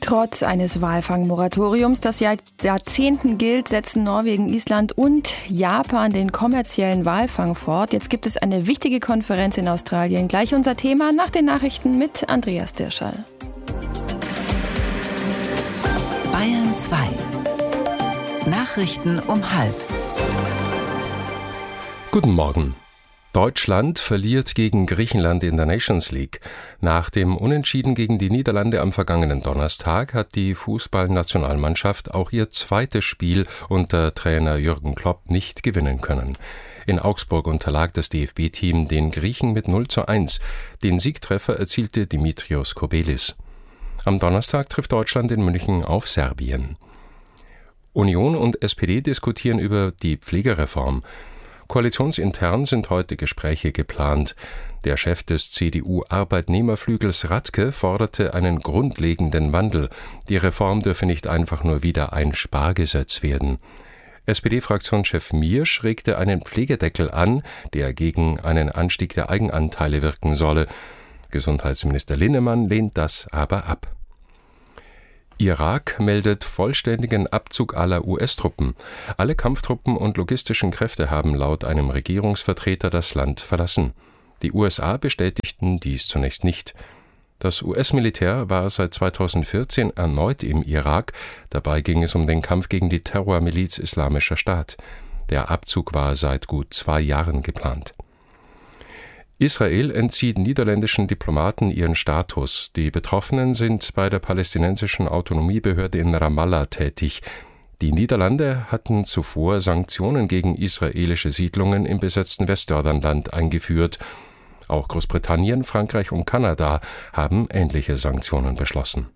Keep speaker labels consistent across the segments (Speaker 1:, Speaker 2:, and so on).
Speaker 1: Trotz eines Walfangmoratoriums, das seit Jahrzehnten gilt, setzen Norwegen, Island und Japan den kommerziellen Walfang fort. Jetzt gibt es eine wichtige Konferenz in Australien. Gleich unser Thema nach den Nachrichten mit Andreas Dirschall.
Speaker 2: Bayern 2. Nachrichten um 12:30.
Speaker 3: Guten Morgen. Deutschland verliert gegen Griechenland in der Nations League. Nach dem Unentschieden gegen die Niederlande am vergangenen Donnerstag hat die Fußballnationalmannschaft auch ihr zweites Spiel unter Trainer Jürgen Klopp nicht gewinnen können. In Augsburg unterlag das DFB-Team den Griechen mit 0:1. Den Siegtreffer erzielte Dimitrios Kobelis. Am Donnerstag trifft Deutschland in München auf Serbien. Union und SPD diskutieren über die Pflegereform. Koalitionsintern sind heute Gespräche geplant. Der Chef des CDU-Arbeitnehmerflügels Radke forderte einen grundlegenden Wandel. Die Reform dürfe nicht einfach nur wieder ein Spargesetz werden. SPD-Fraktionschef Miersch regte einen Pflegedeckel an, der gegen einen Anstieg der Eigenanteile wirken solle. Gesundheitsminister Linnemann lehnt das aber ab. Irak meldet vollständigen Abzug aller US-Truppen. Alle Kampftruppen und logistischen Kräfte haben laut einem Regierungsvertreter das Land verlassen. Die USA bestätigten dies zunächst nicht. Das US-Militär war seit 2014 erneut im Irak. Dabei ging es um den Kampf gegen die Terrormiliz Islamischer Staat. Der Abzug war seit gut 2 Jahren geplant. Israel entzieht niederländischen Diplomaten ihren Status. Die Betroffenen sind bei der palästinensischen Autonomiebehörde in Ramallah tätig. Die Niederlande hatten zuvor Sanktionen gegen israelische Siedlungen im besetzten Westjordanland eingeführt. Auch Großbritannien, Frankreich und Kanada haben ähnliche Sanktionen beschlossen.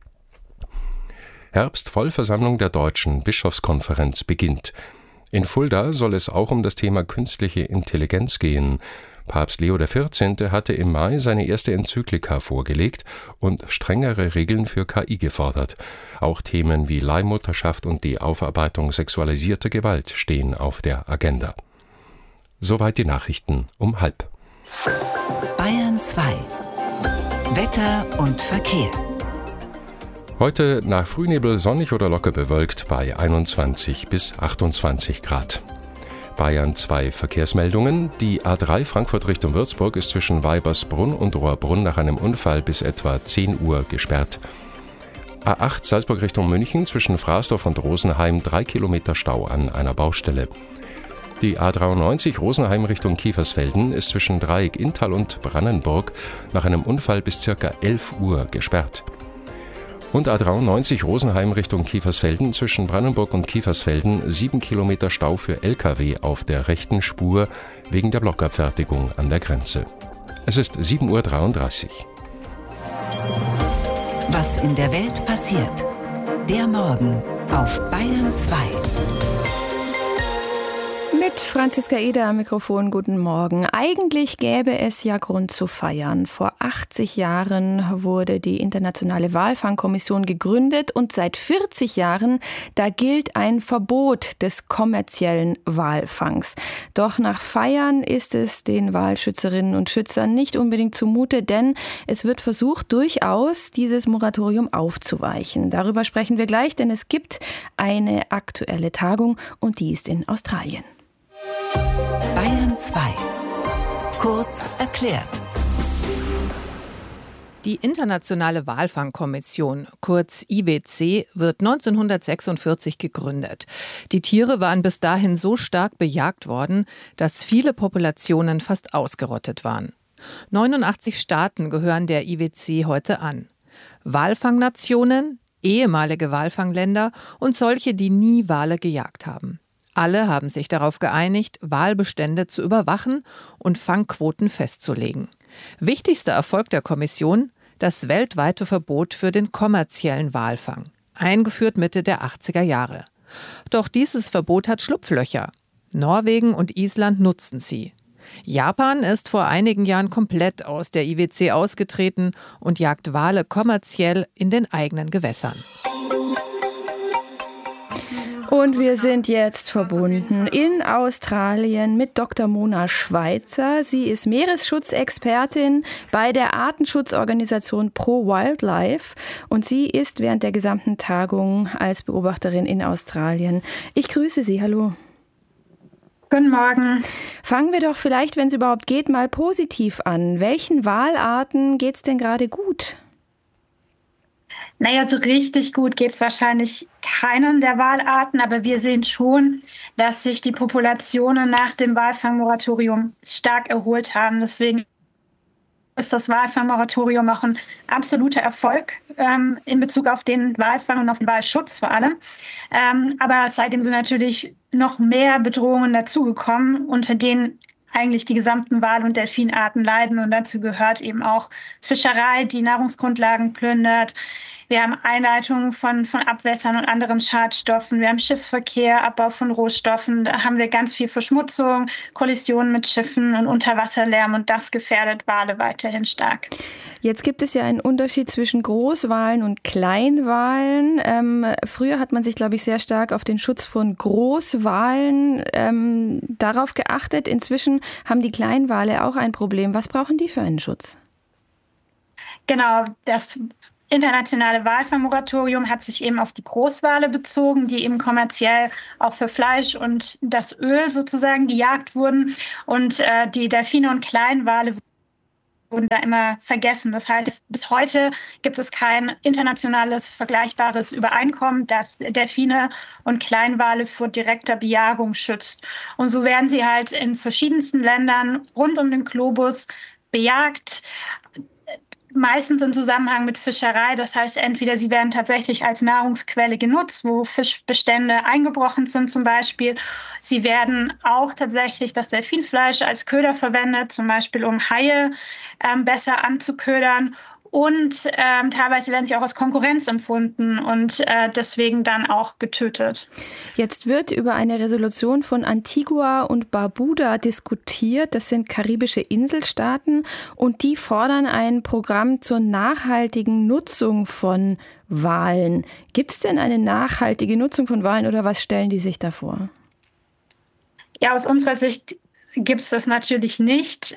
Speaker 3: Herbstvollversammlung der Deutschen Bischofskonferenz beginnt. In Fulda soll es auch um das Thema künstliche Intelligenz gehen. Papst Leo XIV. Hatte im Mai seine erste Enzyklika vorgelegt und strengere Regeln für KI gefordert. Auch Themen wie Leihmutterschaft und die Aufarbeitung sexualisierter Gewalt stehen auf der Agenda. Soweit die Nachrichten um 12:30.
Speaker 2: Bayern 2. Wetter und Verkehr.
Speaker 3: Heute nach Frühnebel sonnig oder locker bewölkt bei 21 bis 28 Grad. Bayern 2 Verkehrsmeldungen. Die A3 Frankfurt Richtung Würzburg ist zwischen Weibersbrunn und Rohrbrunn nach einem Unfall bis etwa 10 Uhr gesperrt. A8 Salzburg Richtung München zwischen Fraßdorf und Rosenheim 3 Kilometer Stau an einer Baustelle. Die A93 Rosenheim Richtung Kiefersfelden ist zwischen Dreieck Inntal und Brannenburg nach einem Unfall bis ca. 11 Uhr gesperrt. Und A93 Rosenheim Richtung Kiefersfelden zwischen Brannenburg und Kiefersfelden 7 Kilometer Stau für Lkw auf der rechten Spur wegen der Blockabfertigung an der Grenze. Es ist 7:33 Uhr.
Speaker 2: Was in der Welt passiert. Der Morgen auf Bayern 2.
Speaker 1: Mit Franziska Eder am Mikrofon, guten Morgen. Eigentlich gäbe es ja Grund zu feiern. Vor 80 Jahren wurde die Internationale Walfangkommission gegründet und seit 40 Jahren, da gilt ein Verbot des kommerziellen Walfangs. Doch nach Feiern ist es den Walschützerinnen und Schützern nicht unbedingt zumute, denn es wird versucht, durchaus dieses Moratorium aufzuweichen. Darüber sprechen wir gleich, denn es gibt eine aktuelle Tagung und die ist in Australien.
Speaker 2: Bayern 2. Kurz erklärt.
Speaker 4: Die Internationale Walfangkommission, kurz IWC, wird 1946 gegründet. Die Tiere waren bis dahin so stark bejagt worden, dass viele Populationen fast ausgerottet waren. 89 Staaten gehören der IWC heute an. Walfangnationen, ehemalige Walfangländer und solche, die nie Wale gejagt haben. Alle haben sich darauf geeinigt, Walbestände zu überwachen und Fangquoten festzulegen. Wichtigster Erfolg der Kommission: das weltweite Verbot für den kommerziellen Walfang, eingeführt Mitte der 80er Jahre. Doch dieses Verbot hat Schlupflöcher. Norwegen und Island nutzen sie. Japan ist vor einigen Jahren komplett aus der IWC ausgetreten und jagt Wale kommerziell in den eigenen Gewässern.
Speaker 1: Und wir sind jetzt verbunden in Australien mit Dr. Mona Schweizer. Sie ist Meeresschutzexpertin bei der Artenschutzorganisation Pro Wildlife und sie ist während der gesamten Tagung als Beobachterin in Australien. Ich grüße Sie, hallo.
Speaker 5: Guten Morgen.
Speaker 1: Fangen wir doch vielleicht, wenn es überhaupt geht, mal positiv an. Welchen Walarten geht es denn gerade gut?
Speaker 5: Naja, so richtig gut geht es wahrscheinlich keinen der Walarten, aber wir sehen schon, dass sich die Populationen nach dem Walfangmoratorium stark erholt haben. Deswegen ist das Walfangmoratorium auch ein absoluter Erfolg in Bezug auf den Walfang und auf den Walschutz vor allem. Aber seitdem sind natürlich noch mehr Bedrohungen dazugekommen, unter denen eigentlich die gesamten Wal- und Delfinarten leiden. Und dazu gehört eben auch Fischerei, die Nahrungsgrundlagen plündert. Wir haben Einleitungen von Abwässern und anderen Schadstoffen. Wir haben Schiffsverkehr, Abbau von Rohstoffen. Da haben wir ganz viel Verschmutzung, Kollisionen mit Schiffen und Unterwasserlärm. Und das gefährdet Wale weiterhin stark.
Speaker 1: Jetzt gibt es ja einen Unterschied zwischen Großwalen und Kleinwalen. Früher hat man sich, glaube ich, sehr stark auf den Schutz von Großwalen darauf geachtet. Inzwischen haben die Kleinwale auch ein Problem. Was brauchen die für einen Schutz?
Speaker 5: Genau, das internationale Walfangmoratorium hat sich eben auf die Großwale bezogen, die eben kommerziell auch für Fleisch und das Öl sozusagen gejagt wurden. Und die Delfine und Kleinwale wurden da immer vergessen. Das heißt, bis heute gibt es kein internationales vergleichbares Übereinkommen, das Delfine und Kleinwale vor direkter Bejagung schützt. Und so werden sie halt in verschiedensten Ländern rund um den Globus bejagt. Meistens im Zusammenhang mit Fischerei. Das heißt, entweder sie werden tatsächlich als Nahrungsquelle genutzt, wo Fischbestände eingebrochen sind zum Beispiel. Sie werden auch tatsächlich das Delfinfleisch als Köder verwendet, zum Beispiel um Haie besser anzuködern. Und teilweise werden sie auch als Konkurrenz empfunden und deswegen dann auch getötet.
Speaker 1: Jetzt wird über eine Resolution von Antigua und Barbuda diskutiert. Das sind karibische Inselstaaten und die fordern ein Programm zur nachhaltigen Nutzung von Walen. Gibt es denn eine nachhaltige Nutzung von Walen oder was stellen die sich da vor?
Speaker 5: Ja, aus unserer Sicht gibt es das natürlich nicht.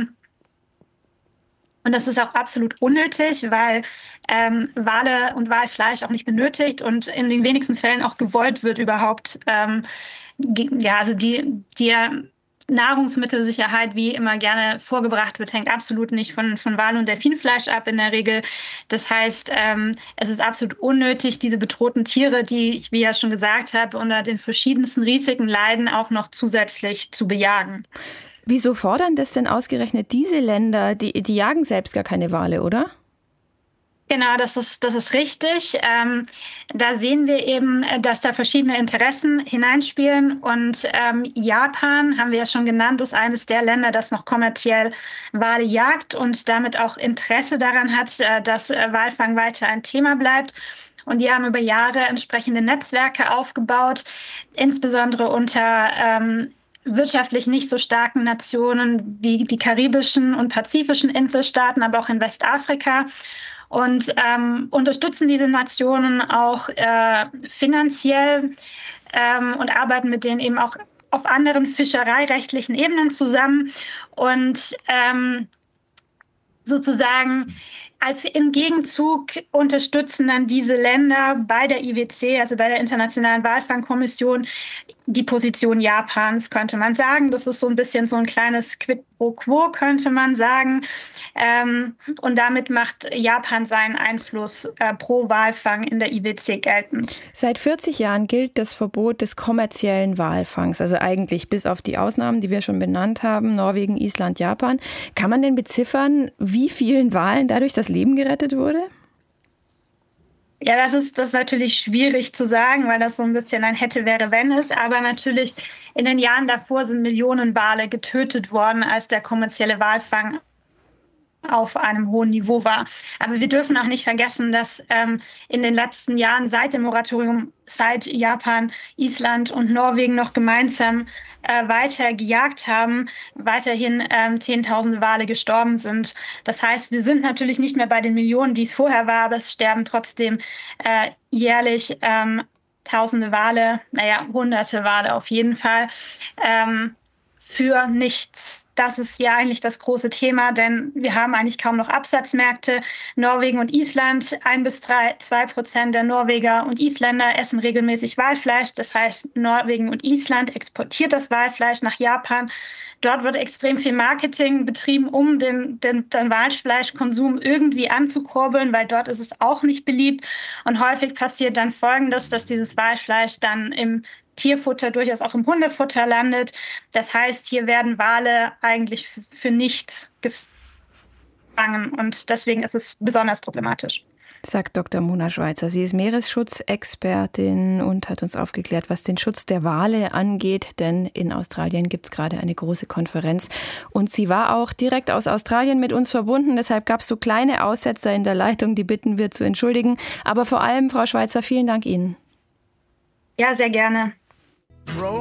Speaker 5: Und das ist auch absolut unnötig, weil Wale und Walfleisch auch nicht benötigt und in den wenigsten Fällen auch gewollt wird überhaupt. Also die Nahrungsmittelsicherheit, wie immer gerne vorgebracht wird, hängt absolut nicht von Wal- und Delfinfleisch ab in der Regel. Das heißt, es ist absolut unnötig, diese bedrohten Tiere, die ich, wie ja schon gesagt habe, unter den verschiedensten Risiken leiden, auch noch zusätzlich zu bejagen.
Speaker 1: Wieso fordern das denn ausgerechnet diese Länder? Die jagen selbst gar keine Wale, oder?
Speaker 5: Genau, das ist richtig. Da sehen wir eben, dass da verschiedene Interessen hineinspielen. Und Japan, haben wir ja schon genannt, ist eines der Länder, das noch kommerziell Wale jagt und damit auch Interesse daran hat, dass Walfang weiter ein Thema bleibt. Und die haben über Jahre entsprechende Netzwerke aufgebaut, insbesondere unter wirtschaftlich nicht so starken Nationen wie die karibischen und pazifischen Inselstaaten, aber auch in Westafrika. Und unterstützen diese Nationen auch finanziell und arbeiten mit denen eben auch auf anderen fischereirechtlichen Ebenen zusammen. Und sozusagen als im Gegenzug unterstützen dann diese Länder bei der IWC, also bei der Internationalen Walfangkommission, die Position Japans, könnte man sagen. Das ist so ein bisschen so ein kleines Quid pro quo, könnte man sagen. Und damit macht Japan seinen Einfluss pro Walfang in der IWC geltend.
Speaker 1: Seit 40 Jahren gilt das Verbot des kommerziellen Walfangs, also eigentlich bis auf die Ausnahmen, die wir schon benannt haben, Norwegen, Island, Japan. Kann man denn beziffern, wie vielen Walen dadurch das Leben gerettet wurde?
Speaker 5: Ja, das ist natürlich schwierig zu sagen, weil das so ein bisschen ein hätte, wäre, wenn ist. Aber natürlich in den Jahren davor sind Millionen Wale getötet worden, als der kommerzielle Walfang auf einem hohen Niveau war. Aber wir dürfen auch nicht vergessen, dass in den letzten Jahren seit dem Moratorium, seit Japan, Island und Norwegen noch gemeinsam weiter gejagt haben, weiterhin 10.000 Wale gestorben sind. Das heißt, wir sind natürlich nicht mehr bei den Millionen, die es vorher war, aber es sterben trotzdem jährlich Tausende Wale, hunderte Wale auf jeden Fall, für nichts. Das ist ja eigentlich das große Thema, denn wir haben eigentlich kaum noch Absatzmärkte. Norwegen und Island, 1-2% der Norweger und Isländer essen regelmäßig Walfleisch. Das heißt, Norwegen und Island exportiert das Walfleisch nach Japan. Dort wird extrem viel Marketing betrieben, um den Walfleischkonsum irgendwie anzukurbeln, weil dort ist es auch nicht beliebt. Und häufig passiert dann Folgendes, dass dieses Walfleisch dann im Tierfutter, durchaus auch im Hundefutter landet. Das heißt, hier werden Wale eigentlich für nichts gefangen und deswegen ist es besonders problematisch.
Speaker 1: Sagt Dr. Mona Schweizer. Sie ist Meeresschutzexpertin und hat uns aufgeklärt, was den Schutz der Wale angeht, denn in Australien gibt es gerade eine große Konferenz und sie war auch direkt aus Australien mit uns verbunden, deshalb gab es so kleine Aussetzer in der Leitung, die bitten wir zu entschuldigen, aber vor allem, Frau Schweizer, vielen Dank Ihnen.
Speaker 5: Ja, sehr gerne.
Speaker 6: Throw